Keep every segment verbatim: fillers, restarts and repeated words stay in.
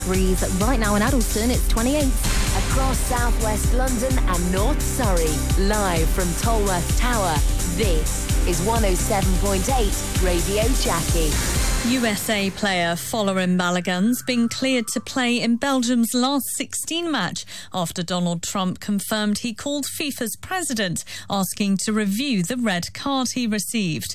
Breeze right now in Addleston, it's twenty-eight. Across southwest London and North Surrey, live from Tolworth Tower, this is one oh seven point eight Radio Jackie. U S A player Folarin Balogun's been cleared to play in Belgium's last sixteen match after Donald Trump confirmed he called FIFA's president, asking to review the red card he received.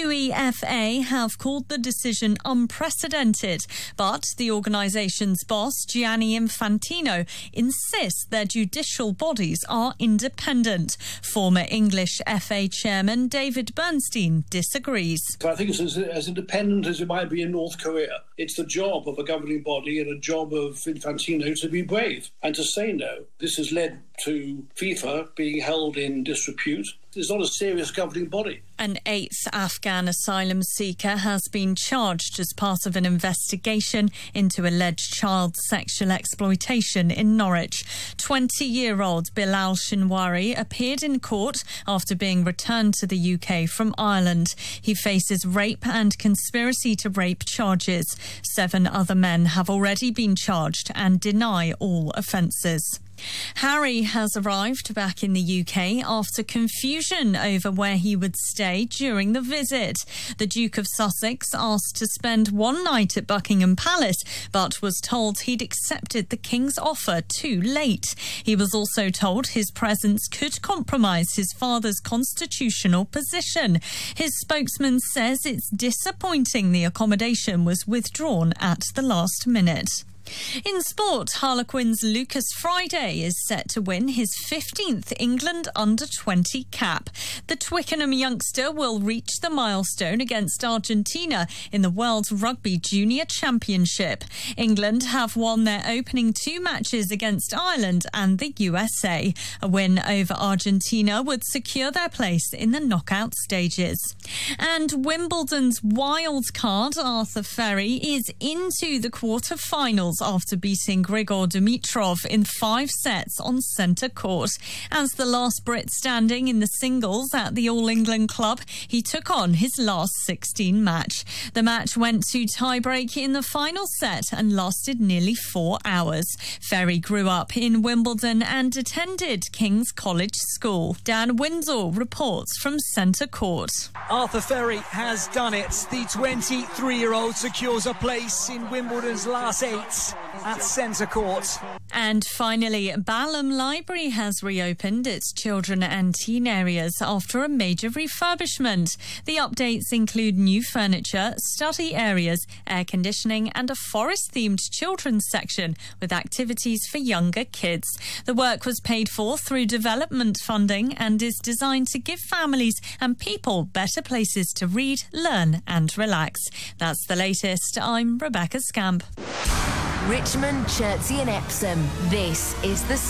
UEFA have called the decision unprecedented, but the organisation's boss, Gianni Infantino, insists their judicial bodies are independent. Former English F A chairman David Bernstein disagrees. So I think it's as, as independent as it might be in North Korea. It's the job of a governing body and a job of Infantino to be brave and to say no. This has led to FIFA being held in disrepute. It's not a serious governing body. An eighth Afghan asylum seeker has been charged as part of an investigation into alleged child sexual exploitation in Norwich. twenty-year-old Bilal Shinwari appeared in court after being returned to the U K from Ireland. He faces rape and conspiracy to rape charges. Seven other men have already been charged and deny all offences. Harry has arrived back in the U K after confusion over where he would stay during the visit. The Duke of Sussex asked to spend one night at Buckingham Palace, but was told he'd accepted the King's offer too late. He was also told his presence could compromise his father's constitutional position. His spokesman says it's disappointing the accommodation was withdrawn at the last minute. In sport, Harlequins' Lucas Friday is set to win his fifteenth England under twenty cap. The Twickenham youngster will reach the milestone against Argentina in the World Rugby Junior Championship. England have won their opening two matches against Ireland and the U S A. A win over Argentina would secure their place in the knockout stages. And Wimbledon's wild card, Arthur Ferry, is into the quarter-finals after beating Grigor Dimitrov in five sets on centre court. As the last Brit standing in the singles at the All England Club, he took on his last sixteen match. The match went to tie-break in the final set and lasted nearly four hours. Ferry grew up in Wimbledon and attended King's College School. Dan Winsell reports from centre court. Arthur Ferry has done it. The twenty-three-year-old secures a place in Wimbledon's last eight at centre court. And finally, Balham Library has reopened its children and teen areas after a major refurbishment. The updates include new furniture, study areas, air conditioning and a forest-themed children's section with activities for younger kids. The work was paid for through development funding and is designed to give families and people better places to read, learn and relax. That's the latest. I'm Rebecca Scamp. Richmond, Chertsey and Epsom. This is the